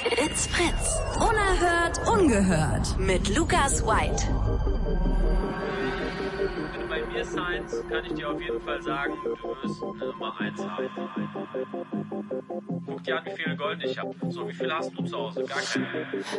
It's Fritz. Unerhört, ungehört. Mit Lukas White. Wenn du bei mir seinst, kann ich dir auf jeden Fall sagen, du wirst eine Nummer 1 haben. Guck dir an, wie viele Gold ich habe. So, wie viele hast du zu Hause? Gar keine.